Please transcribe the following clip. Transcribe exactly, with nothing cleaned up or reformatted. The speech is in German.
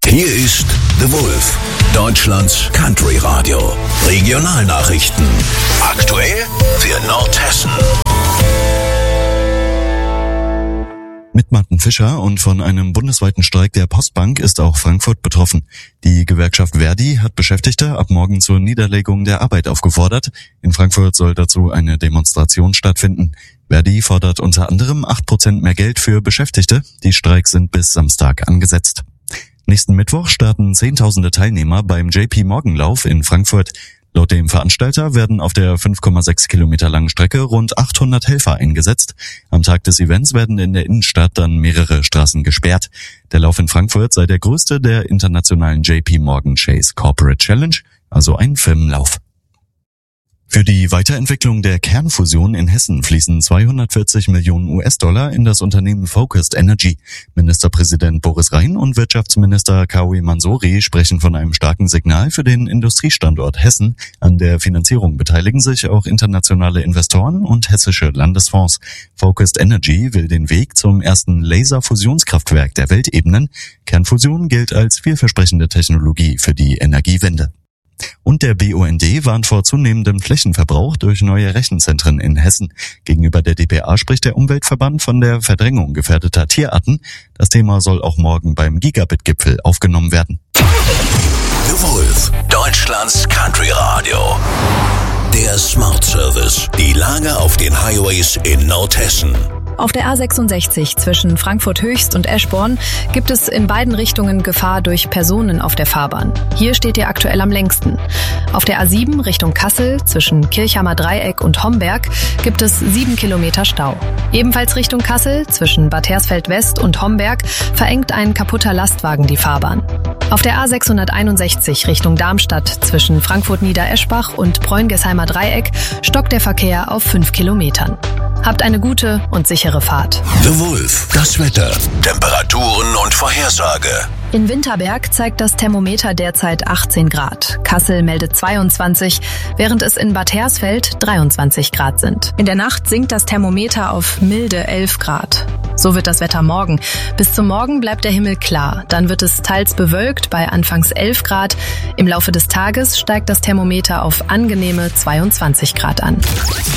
Hier ist The Wolf, Deutschlands Country Radio. Regionalnachrichten. Aktuell für Nordhessen. Mit Martin Fischer und von einem bundesweiten Streik der Postbank ist auch Frankfurt betroffen. Die Gewerkschaft Verdi hat Beschäftigte ab morgen zur Niederlegung der Arbeit aufgefordert. In Frankfurt soll dazu eine Demonstration stattfinden. Verdi fordert unter anderem acht Prozent mehr Geld für Beschäftigte. Die Streiks sind bis Samstag angesetzt. Nächsten Mittwoch starten Zehntausende Teilnehmer beim J P Morgan Lauf in Frankfurt. Laut dem Veranstalter werden auf der fünf Komma sechs Kilometer langen Strecke rund achthundert Helfer eingesetzt. Am Tag des Events werden in der Innenstadt dann mehrere Straßen gesperrt. Der Lauf in Frankfurt sei der größte der internationalen J P Morgan Chase Corporate Challenge, also ein Firmenlauf. Für die Weiterentwicklung der Kernfusion in Hessen fließen zweihundertvierzig Millionen U S-Dollar in das Unternehmen Focused Energy. Ministerpräsident Boris Rhein und Wirtschaftsminister Kawi Mansouri sprechen von einem starken Signal für den Industriestandort Hessen. An der Finanzierung beteiligen sich auch internationale Investoren und hessische Landesfonds. Focused Energy will den Weg zum ersten Laserfusionskraftwerk der Welt ebnen. Kernfusion gilt als vielversprechende Technologie für die Energiewende. Und der B U N D warnt vor zunehmendem Flächenverbrauch durch neue Rechenzentren in Hessen. Gegenüber der D P A spricht der Umweltverband von der Verdrängung gefährdeter Tierarten. Das Thema soll auch morgen beim Gigabit-Gipfel aufgenommen werden. The Wolf, Deutschlands Country Radio. Der Smart Service. Die Lage auf den Highways in Nordhessen. Auf der A sechsundsechzig zwischen Frankfurt Höchst und Eschborn gibt es in beiden Richtungen Gefahr durch Personen auf der Fahrbahn. Hier steht ihr aktuell am längsten. Auf der A sieben Richtung Kassel zwischen Kirchhammer Dreieck und Homberg gibt es sieben Kilometer Stau. Ebenfalls Richtung Kassel zwischen Bad Hersfeld West und Homberg verengt ein kaputter Lastwagen die Fahrbahn. Auf der A sechshunderteinundsechzig Richtung Darmstadt zwischen Frankfurt Niedereschbach und Preungesheimer Dreieck stockt der Verkehr auf fünf Kilometern. Habt eine gute und sichere Fahrt. The Wolf, das Wetter, Temperaturen und Vorhersage. In Winterberg zeigt das Thermometer derzeit achtzehn Grad. Kassel meldet zweiundzwanzig, während es in Bad Hersfeld dreiundzwanzig Grad sind. In der Nacht sinkt das Thermometer auf milde elf Grad. So wird das Wetter morgen. Bis zum Morgen bleibt der Himmel klar. Dann wird es teils bewölkt bei anfangs elf Grad. Im Laufe des Tages steigt das Thermometer auf angenehme zweiundzwanzig Grad an.